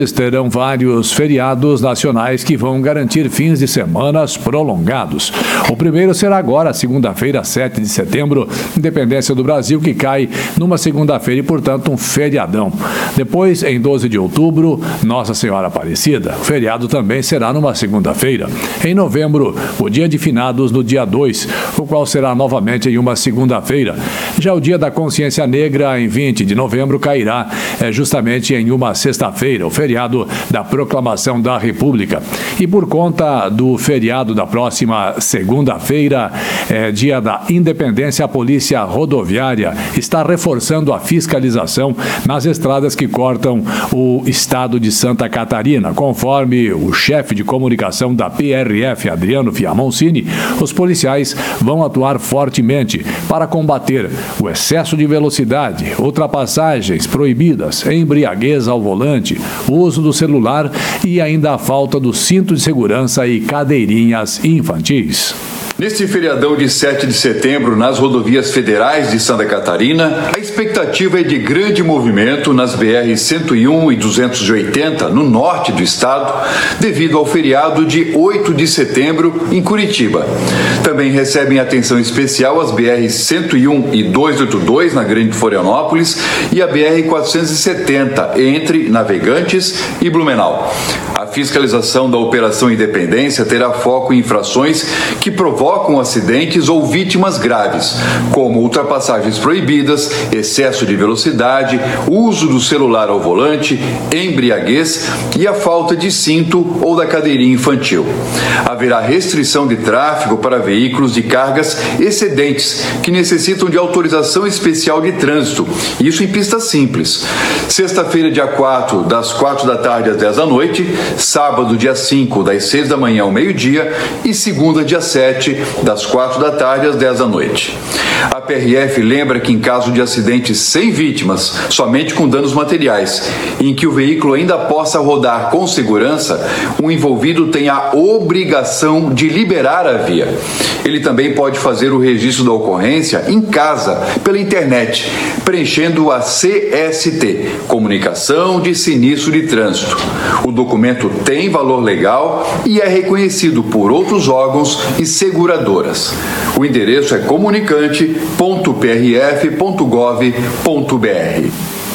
Terão vários feriados nacionais que vão garantir fins de semanas prolongados. O primeiro será agora, segunda-feira, 7 de setembro, Independência do Brasil, que cai numa segunda-feira e, portanto, um feriadão. Depois, em 12 de outubro, Nossa Senhora Aparecida. O feriado também será numa segunda-feira. Em novembro, o Dia de Finados no dia 2, o qual será novamente em uma segunda-feira. Já o Dia da Consciência Negra, em 20 de novembro, cairá justamente em uma sexta-feira, o feriado da Proclamação da República. E por conta do feriado da próxima segunda-feira, Dia da Independência, a Polícia Rodoviária está reforçando a fiscalização nas estradas que cortam o estado de Santa Catarina. Conforme o chefe de comunicação da PRF, Adriano Fiamoncini, os policiais vão atuar fortemente para combater o excesso de velocidade, ultrapassagens proibidas, embriaguez ao volante, o uso do celular e ainda a falta do cinto de segurança e cadeirinhas infantis. Neste feriadão de 7 de setembro, nas rodovias federais de Santa Catarina, a expectativa é de grande movimento nas BR-101 e 280, no norte do estado, devido ao feriado de 8 de setembro, em Curitiba. Também recebem atenção especial as BR-101 e 282, na Grande Florianópolis, e a BR-470, entre Navegantes e Blumenau. A fiscalização da Operação Independência terá foco em infrações que provocam acidentes ou vítimas graves, como ultrapassagens proibidas, excesso de velocidade, uso do celular ao volante, embriaguez e a falta de cinto ou da cadeirinha infantil. Haverá restrição de tráfego para veículos de cargas excedentes que necessitam de autorização especial de trânsito, isso em pista simples. Sexta-feira, dia 4, das 4 da tarde às 10 da noite, sábado, dia 5, das 6 da manhã ao meio-dia e segunda, dia 7, das 4 da tarde às 10 da noite. A PRF lembra que em caso de acidente sem vítimas, somente com danos materiais, em que o veículo ainda possa rodar com segurança, o envolvido tem a obrigação de liberar a via. Ele também pode fazer o registro da ocorrência em casa, pela internet, preenchendo a CST, Comunicação de Sinistro de Trânsito. O documento tem valor legal e é reconhecido por outros órgãos e seguradoras. O endereço é comunicante.prf.gov.br.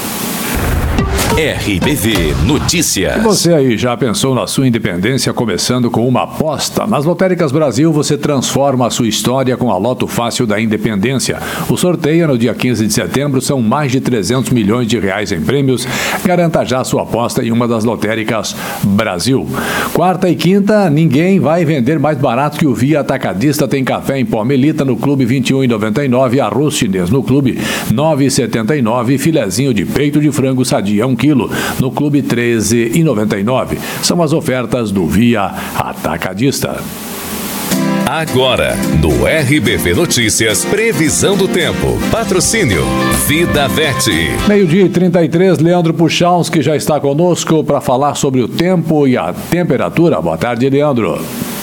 RBV Notícias. E você aí já pensou na sua independência começando com uma aposta? Nas Lotéricas Brasil você transforma a sua história com a Loto Fácil da Independência. O sorteio é no dia 15 de setembro, são mais de 300 milhões de reais em prêmios. Garanta já a sua aposta em uma das Lotéricas Brasil. Quarta e quinta, ninguém vai vender mais barato que o Via Atacadista. Tem café em pó Melita no Clube 21,99, arroz chinês no Clube 9,79, filezinho de peito de frango sadia 1 quilo no Clube 13,99. São as ofertas do Via Atacadista. Agora, no RBV Notícias, previsão do tempo. Patrocínio Vida Vete. 12h33, Leandro Puchalski já está conosco para falar sobre o tempo e a temperatura. Boa tarde, Leandro.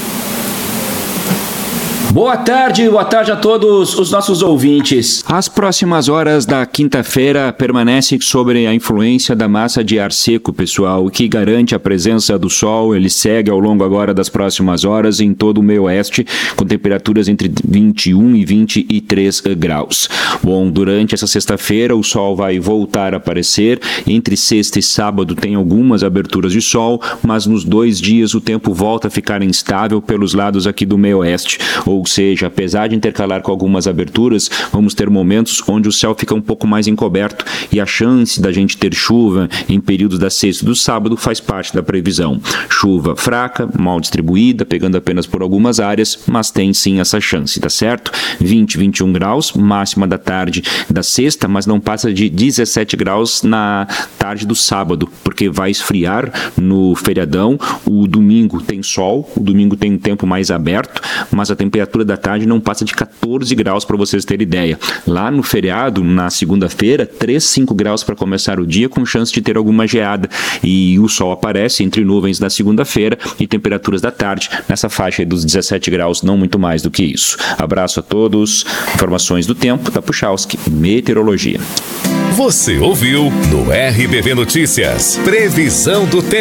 Boa tarde a todos os nossos ouvintes. As próximas horas da quinta-feira permanecem sobre a influência da massa de ar seco, pessoal, que garante a presença do sol. Ele segue ao longo agora das próximas horas em todo o meio oeste, com temperaturas entre 21 e 23 graus. Bom, durante essa sexta-feira o sol vai voltar a aparecer. Entre sexta e sábado tem algumas aberturas de sol, mas nos 2 dias o tempo volta a ficar instável pelos lados aqui do meio oeste. Ou seja, apesar de intercalar com algumas aberturas, vamos ter momentos onde o céu fica um pouco mais encoberto e a chance da gente ter chuva em períodos da sexta e do sábado faz parte da previsão. Chuva fraca, mal distribuída, pegando apenas por algumas áreas, mas tem sim essa chance, tá certo? 20, 21 graus, máxima da tarde da sexta, mas não passa de 17 graus na tarde do sábado, porque vai esfriar no feriadão. O domingo tem sol, o domingo tem um tempo mais aberto, mas a temperatura da tarde não passa de 14 graus para vocês terem ideia. Lá no feriado, na segunda-feira, 3, 5 graus para começar o dia, com chance de ter alguma geada. E o sol aparece entre nuvens na segunda-feira e temperaturas da tarde nessa faixa dos 17 graus, não muito mais do que isso. Abraço a todos. Informações do tempo da Puchalski Meteorologia. Você ouviu no RBV Notícias, previsão do tempo.